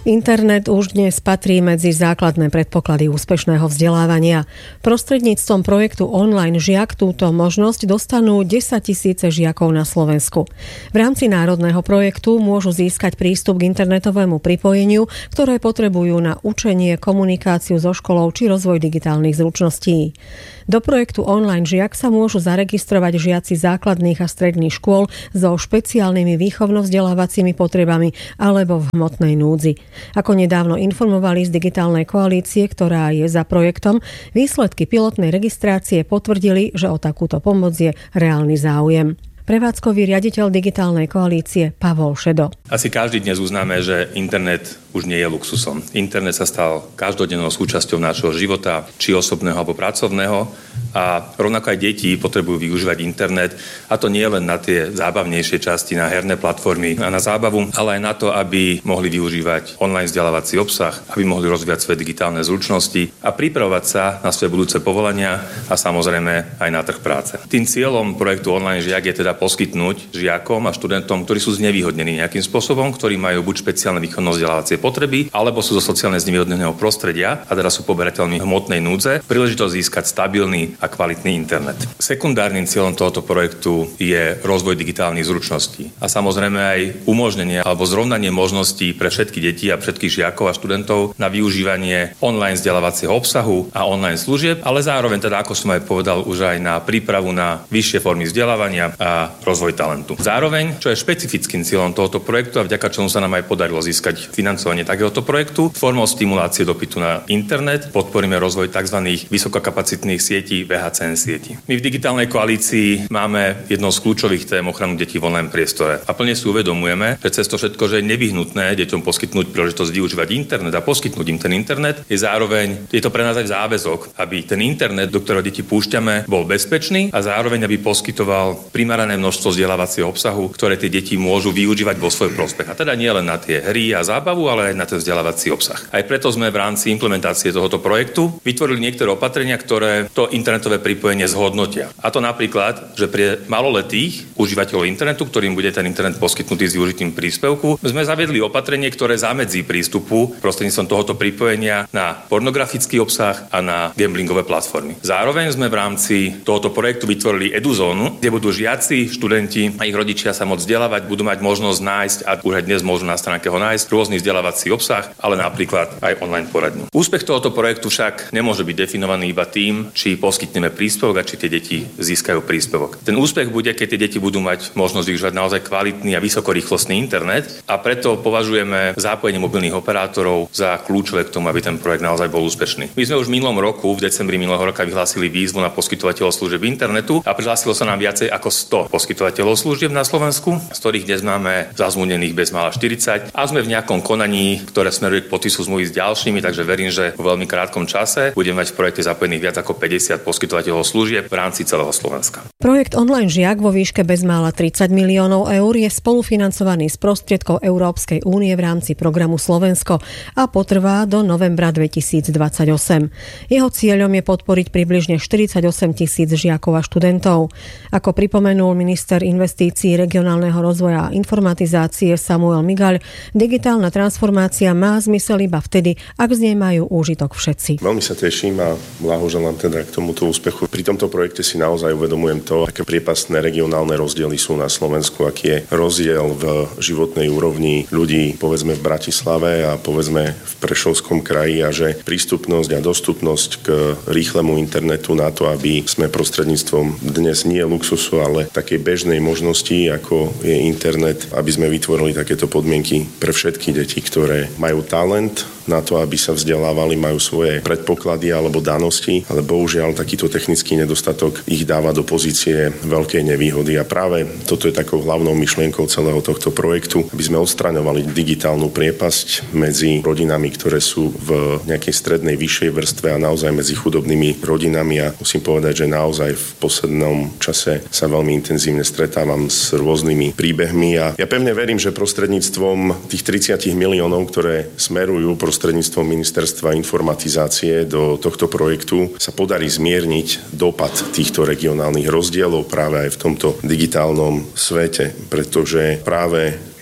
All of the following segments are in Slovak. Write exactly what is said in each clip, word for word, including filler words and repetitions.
Internet už dnes patrí medzi základné predpoklady úspešného vzdelávania. Prostredníctvom projektu Online žiak túto možnosť dostanú desaťtisíce žiakov na Slovensku. V rámci národného projektu môžu získať prístup k internetovému pripojeniu, ktoré potrebujú na učenie, komunikáciu so školou či rozvoj digitálnych zručností. Do projektu Online žiak sa môžu zaregistrovať žiaci základných a stredných škôl so špeciálnymi výchovno-vzdelávacími potrebami alebo v hmotnej núdzi. Ako nedávno informovali z digitálnej koalície, ktorá je za projektom, výsledky pilotnej registrácie potvrdili, že o takúto pomoc je reálny záujem. Prevádzkový riaditeľ digitálnej koalície Pavol Šedo. Asi každý dnes uznáme, že internet už nie je luxusom. Internet sa stal každodennou súčasťou nášho života, či osobného alebo pracovného. A rovnako aj deti potrebujú využívať internet, a to nie len na tie zábavnejšie časti, na herné platformy a na zábavu, ale aj na to, aby mohli využívať online vzdelávací obsah, aby mohli rozvíjať svoje digitálne zručnosti a pripravovať sa na svoje budúce povolania a samozrejme aj na trh práce. Tým cieľom projektu Online žiak je teda poskytnúť žiakom a študentom, ktorí sú znevýhodnení nejakým spôsobom, ktorí majú buď špeciálne výchovno-vzdelávacie potreby, alebo sú zo sociálne znevýhodneného prostredia a teda sú poberateľmi hmotnej núdze, príležitosť získať stabilný a kvalitný internet. Sekundárnym cieľom tohoto projektu je rozvoj digitálnych zručností a samozrejme aj umožnenie alebo zrovnanie možností pre všetky deti a všetkých žiakov a študentov na využívanie online vzdelávacieho obsahu a online služieb, ale zároveň teda, ako som aj povedal, už aj na prípravu na vyššie formy vzdelávania a rozvoj talentu. Zároveň, čo je špecifickým cieľom tohoto projektu a vďaka čomu sa nám aj podarilo získať financovanie takéhoto projektu, formou stimulácie dopytu na internet podporíme rozvoj tzv. Vysokokapacitných sietí vé há cé en sietí. My v digitálnej koalícii máme jednou z kľúčových tém ochranu detí v online priestore a plne si uvedomujeme, že cez to všetko, že je nevyhnutné deťom poskytnúť príležitosť využívať internet a poskytnúť im ten internet, je zároveň je to pre nás aj záväzok, aby ten internet, do ktorého deti púšťame, bol bezpečný a zároveň aby poskytoval primerané množstvo vzdelávacieho obsahu, ktoré tie deti môžu využívať vo svoj prospech. A teda nie len na tie hry a zábavu, ale aj na ten vzdelávací obsah. Aj preto sme v rámci implementácie tohoto projektu vytvorili niektoré opatrenia, ktoré to internetové pripojenie zhodnotia. A to napríklad, že pre maloletých užívateľov internetu, ktorým bude ten internet poskytnutý s využitím príspevku, sme zaviedli opatrenie, ktoré zamedzí prístupu prostredníctvom tohoto pripojenia na pornografický obsah a na gamblingové platformy. Zároveň sme v rámci tohoto projektu vytvorili eduzónu, kde budú žiaci, študenti a ich rodičia sa môcť vzdelávať, budú mať možnosť nájsť, a už aj dnes môžu na stránke ho nájsť, rôzny vzdelávací obsah, ale napríklad aj online poradňu. Úspech tohoto projektu však nemôže byť definovaný iba tým, či poskytneme príspevok a či tie deti získajú príspevok. Ten úspech bude, keď tie deti budú mať možnosť využívať naozaj kvalitný a vysokorýchlostný internet, a preto považujeme zapojenie mobilných operátorov za kľúčové k tomu, aby ten projekt naozaj bol úspešný. My sme už v minulom roku, v decembri minulého roka, vyhlásili výzvu na poskytovateľov služieb internetu a prihlásilo sa nám viacej ako sto poskytovateľov služieb na Slovensku, z ktorých dnes máme zazmluvnených bezmála štyridsať a sme v nejakom konaní, ktoré smeruje k podpisu zmluvy s ďalšími, takže verím, že vo veľmi krátkom čase budeme mať v projekte zapojených viac ako päťdesiat poskytovateľov služieb v rámci celého Slovenska. Projekt Online žiak vo výške bezmála tridsať miliónov eur je spolufinancovaný z prostriedkov Európskej únie v rámci programu Slovensko a potrvá do novembra dvetisícdvadsaťosem. Jeho cieľom je podporiť približne štyridsaťosem tisíc žiakov a študentov. Ako pripomenul minister investícií, regionálneho rozvoja a informatizácie Samuel Migaľ, digitálna transformácia má zmysel iba vtedy, ak z nej majú úžitok všetci. Veľmi sa teším a blahoželám teda k tomuto úspechu. Pri tomto projekte si naozaj uvedomujem to, aké priepastné regionálne rozdiely sú na Slovensku, aký je rozdiel v životnej úrovni ľudí, povedzme v Bratislave a povedzme v Prešovskom kraji, a že prístupnosť a dostupnosť k rýchlemu internetu na to, aby sme prostredníctvom dnes nie luxusu, ale takej bežnej možnosti, ako je internet, aby sme vytvorili takéto podmienky pre všetky deti, ktoré majú talent na to, aby sa vzdelávali, majú svoje predpoklady alebo danosti, ale bohužiaľ takýto technický nedostatok ich dáva do pozície veľkej nevýhody. A práve toto je takou hlavnou myšlienkou celého tohto projektu, aby sme odstraňovali digitálnu priepasť medzi rodinami, ktoré sú v nejakej strednej vyššej vrstve a naozaj medzi chudobnými rodinami. A musím povedať, že naozaj v poslednom čase sa veľmi intenzívne stretávam s rôznymi príbehmi a ja pevne verím, že prostredníctvom tých tridsať miliónov, ktoré smerujú prostredníctvom Ministerstva informatizácie do tohto projektu, sa podarí zmierniť dopad týchto regionálnych rozdielov práve aj v tomto digitálnom svete, pretože práve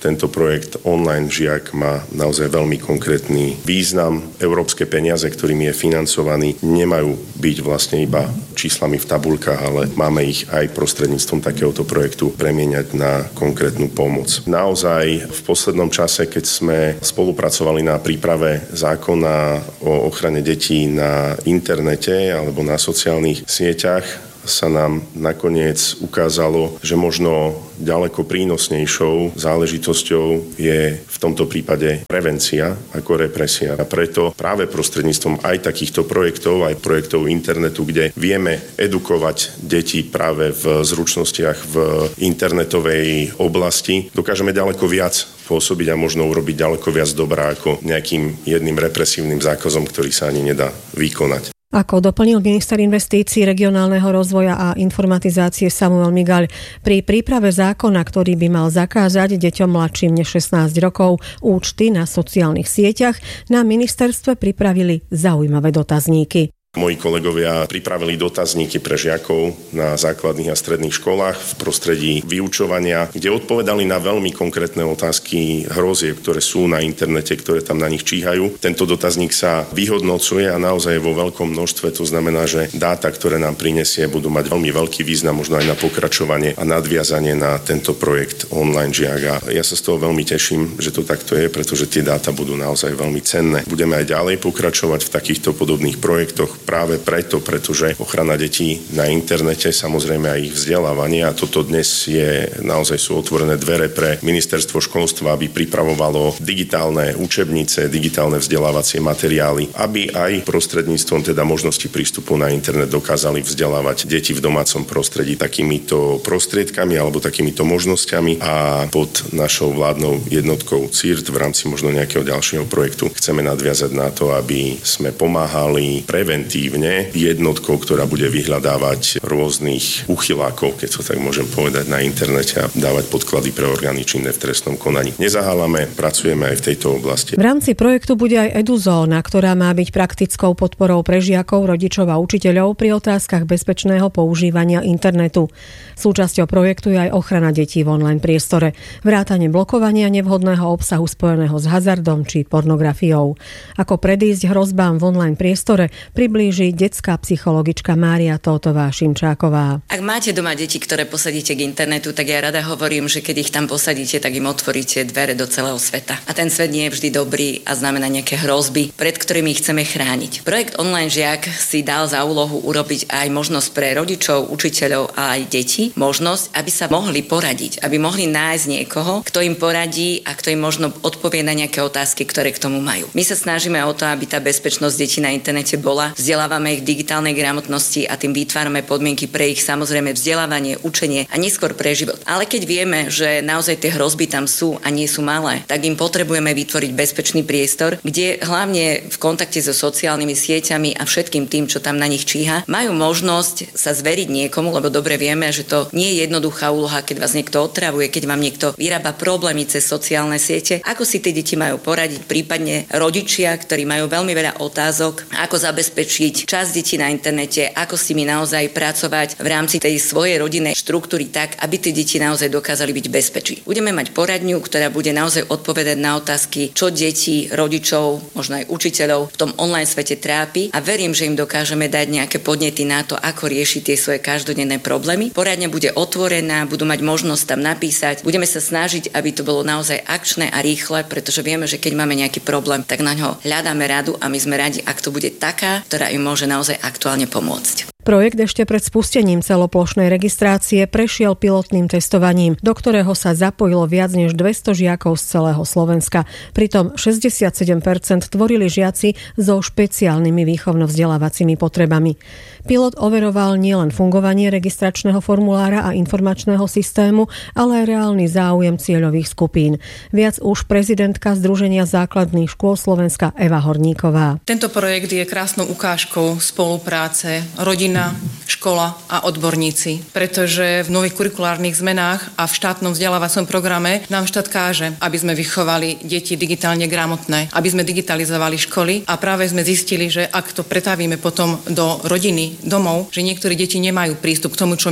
tento projekt Online žiak má naozaj veľmi konkrétny význam. Európske peniaze, ktorými je financovaný, nemajú byť vlastne iba číslami v tabuľkách, ale máme ich aj prostredníctvom takéhoto projektu premieňať na konkrétnu pomoc. Naozaj v poslednom čase, keď sme spolupracovali na príprave zákona o ochrane detí na internete alebo na sociálnych sieťach, sa nám nakoniec ukázalo, že možno ďaleko prínosnejšou záležitosťou je v tomto prípade prevencia ako represia. A preto práve prostredníctvom aj takýchto projektov, aj projektov internetu, kde vieme edukovať deti práve v zručnostiach v internetovej oblasti, dokážeme ďaleko viac pôsobiť a možno urobiť ďaleko viac dobrá ako nejakým jedným represívnym zákazom, ktorý sa ani nedá vykonať. Ako doplnil minister investícií, regionálneho rozvoja a informatizácie Samuel Migaľ, pri príprave zákona, ktorý by mal zakázať deťom mladším než šestnásť rokov účty na sociálnych sieťach, na ministerstve pripravili zaujímavé dotazníky. Moji kolegovia pripravili dotazníky pre žiakov na základných a stredných školách v prostredí vyučovania, kde odpovedali na veľmi konkrétne otázky hrozieb, ktoré sú na internete, ktoré tam na nich číhajú. Tento dotazník sa vyhodnocuje a naozaj vo veľkom množstve, to znamená, že dáta, ktoré nám prinesie, budú mať veľmi veľký význam možno aj na pokračovanie a nadviazanie na tento projekt Online žiak. A ja sa z toho veľmi teším, že to takto je, pretože tie dáta budú naozaj veľmi cenné. Budeme aj ďalej pokračovať v takýchto podobných projektoch. Práve preto, pretože ochrana detí na internete, samozrejme aj ich vzdelávanie, a toto dnes je, naozaj sú otvorené dvere pre ministerstvo školstva, aby pripravovalo digitálne učebnice, digitálne vzdelávacie materiály, aby aj prostredníctvom teda možnosti prístupu na internet dokázali vzdelávať deti v domácom prostredí takýmito prostriedkami alebo takýmito možnosťami, a pod našou vládnou jednotkou C I R T v rámci možno nejakého ďalšieho projektu chceme nadviazať na to, aby sme pomáhali preventívne jednotkou, ktorá bude vyhľadávať rôznych uchylákov, keď to tak môžem povedať, na internete a dávať podklady pre orgány činné v trestnom konaní. Nezahálame, pracujeme aj v tejto oblasti. V rámci projektu bude aj EduZóna, ktorá má byť praktickou podporou pre žiakov, rodičov a učiteľov pri otázkach bezpečného používania internetu. Súčasťou projektu je aj ochrana detí v online priestore, vrátane blokovania nevhodného obsahu spojeného s hazardom či pornografiou. Ako predísť hrozbám v online priestore, priblíži detská psychologička Mária Tótová Šimčáková. Ak máte doma deti, ktoré posadíte k internetu, tak ja rada hovorím, že keď ich tam posadíte, tak im otvoríte dvere do celého sveta. A ten svet nie je vždy dobrý a znamená nejaké hrozby, pred ktorými ich chceme chrániť. Projekt Online žiak si dal za úlohu urobiť aj možnosť pre rodičov, učiteľov a aj deti, možnosť, aby sa mohli poradiť, aby mohli nájsť niekoho, kto im poradí a kto im možno odpovie na nejaké otázky, ktoré k tomu majú. My sa snažíme o to, aby tá bezpečnosť detí na internete bola. Vzdelávame ich v digitálnej gramotnosti a tým vytvárame podmienky pre ich samozrejme vzdelávanie, učenie a neskôr pre život. Ale keď vieme, že naozaj tie hrozby tam sú a nie sú malé, tak im potrebujeme vytvoriť bezpečný priestor, kde hlavne v kontakte so sociálnymi sieťami a všetkým tým, čo tam na nich číha, majú možnosť sa zveriť niekomu, lebo dobre vieme, že to nie je jednoduchá úloha, keď vás niekto otravuje, keď vám niekto vyrába problémy cez sociálne siete. Ako si tie deti majú poradiť, prípadne rodičia, ktorí majú veľmi veľa otázok, ako zabezpečiť čas detí na internete, ako s nimi naozaj pracovať v rámci tej svojej rodinnej štruktúry tak, aby tie deti naozaj dokázali byť bezpečí. Budeme mať poradňu, ktorá bude naozaj odpovedať na otázky, čo deti, rodičov, možno aj učiteľov v tom online svete trápi, a verím, že im dokážeme dať nejaké podnety na to, ako riešiť tie svoje každodenné problémy. Poradňa bude otvorená, budú mať možnosť tam napísať. Budeme sa snažiť, aby to bolo naozaj akčné a rýchle, pretože vieme, že keď máme nejaký problém, tak na ňo hľadáme radu a my sme radi, ak to bude taká, ktorá im môže naozaj aktuálne pomôcť. Projekt ešte pred spustením celoplošnej registrácie prešiel pilotným testovaním, do ktorého sa zapojilo viac než dvesto žiakov z celého Slovenska. Pritom šesťdesiatsedem percent tvorili žiaci so špeciálnymi výchovno-vzdelávacími potrebami. Pilot overoval nielen fungovanie registračného formulára a informačného systému, ale aj reálny záujem cieľových skupín. Viac už prezidentka Združenia základných škôl Slovenska Eva Horníková. Tento projekt je krásnou ukážkou spolupráce rodín, škola a odborníci, pretože v nových kurikulárnych zmenách a v štátnom vzdelávacom programe nám štát káže, aby sme vychovali deti digitálne gramotné, aby sme digitalizovali školy, a práve sme zistili, že ak to pretavíme potom do rodiny, domov, že niektorí deti nemajú prístup k tomu, čo my tu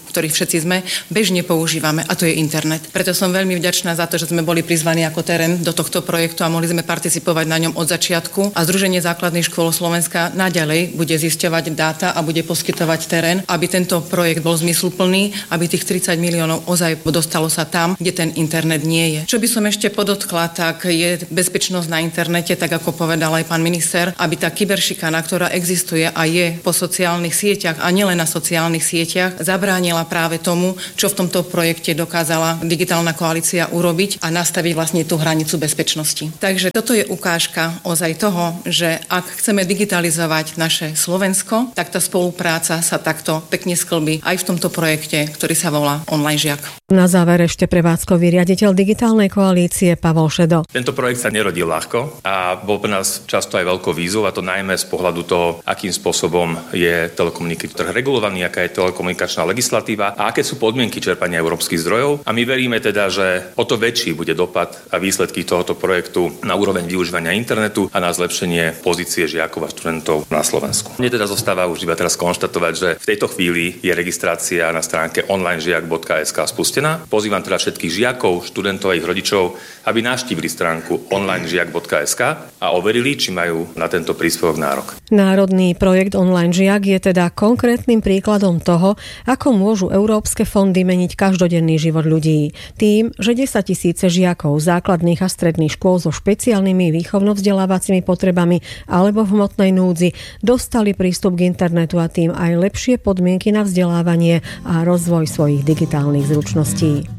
ktorých všetci sme, bežne používame, a to je internet. Preto som veľmi vďačná za to, že sme boli prizvaní ako terén do tohto projektu a mohli sme participovať na ňom od začiatku. A Združenie základných škôl Slovenska naďalej bude zisťovať dáta a bude poskytovať terén, aby tento projekt bol zmysluplný, aby tých tridsať miliónov ozaj dostalo sa tam, kde ten internet nie je. Čo by som ešte podotkla, tak je bezpečnosť na internete, tak ako povedal aj pán minister, aby tá kyberšikana, ktorá existuje a je po sociálnych sieťach a nielen na sociálnych sieťach, zabránila práve tomu, čo v tomto projekte dokázala digitálna koalícia urobiť a nastaviť vlastne tú hranicu bezpečnosti. Takže toto je ukážka ozaj toho, že ak chceme digitalizovať naše Slovensko, tak tá spolupráca sa takto pekne sklbí aj v tomto projekte, ktorý sa volá Online žiak. Na záver ešte prevádzkový riaditeľ digitálnej koalície Pavol Šedo. Tento projekt sa nerodil ľahko a bol pre nás často aj veľkou výzvou, a to najmä z pohľadu toho, akým spôsobom je telekomunikačný trh regulovaný, aká je telekomunikačná legislatíva a aké sú podmienky čerpania európskych zdrojov. A my veríme teda, že o to väčší bude dopad a výsledky tohoto projektu na úroveň využívania internetu a na zlepšenie pozície žiakov a študentov na Slovensku. Mne teda zostáva už iba teraz konštatovať, že v tejto chvíli je registrácia na stránke online žiak bodka es ká spustená. Pozývam teda všetkých žiakov, študentov a ich rodičov, aby navštívili stránku online žiak bodka es ká a overili, či majú na tento príspevok nárok. Národný projekt Online žiak je teda konkrétnym príkladom toho, ako môžu európske fondy meniť každodenný život ľudí. Tým, že desaťtisíce žiakov základných a stredných škôl so špeciálnymi výchovno-vzdelávacími potrebami alebo v hmotnej núdzi dostali prístup k internetu a tým aj lepšie podmienky na vzdelávanie a rozvoj svojich digitálnych zručností.